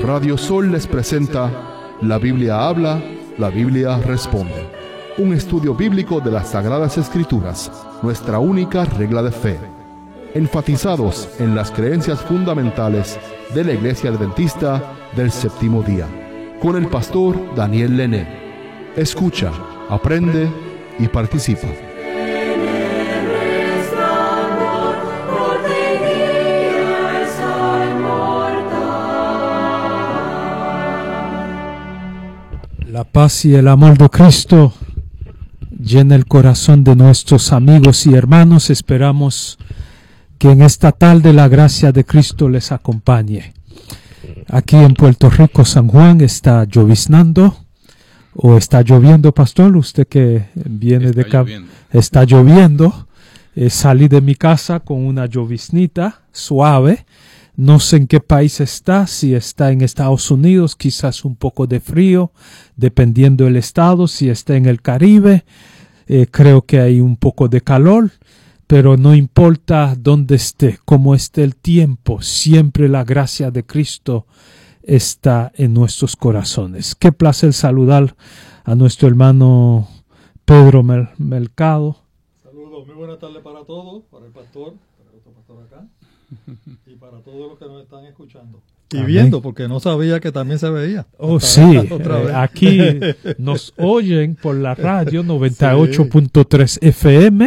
Radio Sol les presenta La Biblia habla, la Biblia responde. Un estudio bíblico de las Sagradas Escrituras, nuestra única regla de fe. Enfatizados en las creencias fundamentales de la Iglesia Adventista del Séptimo Día. Con el pastor Daniel Lené. Escucha, aprende y participa. La paz y el amor de Cristo llena el corazón de nuestros amigos y hermanos. Esperamos que en esta tarde la gracia de Cristo les acompañe. Aquí en Puerto Rico, San Juan, está lloviznando o está lloviendo, pastor. Usted que viene está lloviendo. Salí de mi casa con una lloviznita suave. No sé en qué país está, si está en Estados Unidos, quizás un poco de frío, dependiendo del estado, si está en el Caribe, creo que hay un poco de calor, pero no importa dónde esté, cómo esté el tiempo, siempre la gracia de Cristo está en nuestros corazones. Qué placer saludar a nuestro hermano Pedro Mercado. Saludos, muy buenas tardes para todos, para el pastor, para el otro pastor acá. Y para todos los que nos están escuchando. Y amén. Viendo, porque no sabía que también se veía. Oh, sí. Aquí nos oyen por la radio 98.3 FM,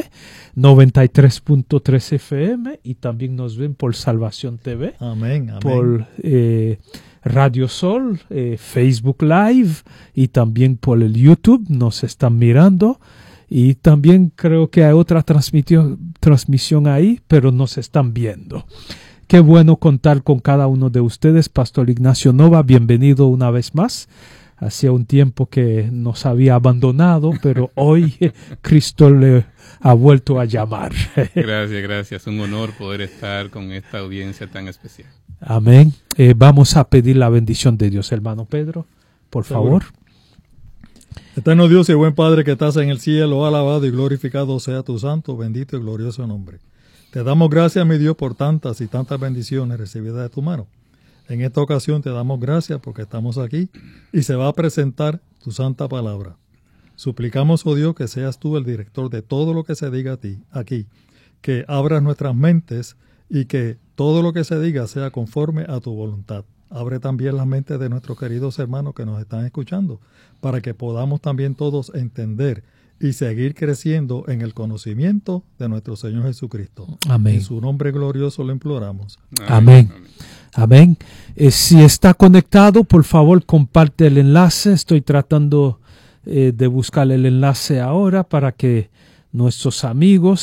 93.3 FM y también nos ven por Salvación TV. Amén, amén. Por Radio Sol, Facebook Live y también por el YouTube nos están mirando. Y también creo que hay otra transmisión ahí, pero nos están viendo. Qué bueno contar con cada uno de ustedes. Pastor Ignacio Nova, bienvenido una vez más. Hacía un tiempo que nos había abandonado, pero hoy Cristo le ha vuelto a llamar. Gracias. Un honor poder estar con esta audiencia tan especial. Amén. Vamos a pedir la bendición de Dios, hermano Pedro, por favor. Eterno Dios y buen Padre que estás en el cielo, alabado y glorificado sea tu santo, bendito y glorioso nombre. Te damos gracias, mi Dios, por tantas y tantas bendiciones recibidas de tu mano. En esta ocasión te damos gracias porque estamos aquí y se va a presentar tu santa palabra. Suplicamos, oh Dios, que seas tú el director de todo lo que se diga a ti, aquí, que abras nuestras mentes y que todo lo que se diga sea conforme a tu voluntad. Abre también las mentes de nuestros queridos hermanos que nos están escuchando, para que podamos también todos entender y seguir creciendo en el conocimiento de nuestro Señor Jesucristo. Amén. En su nombre glorioso lo imploramos. Amén. Amén. Si está conectado, por favor, comparte el enlace. Estoy tratando de buscar el enlace ahora para que nuestros amigos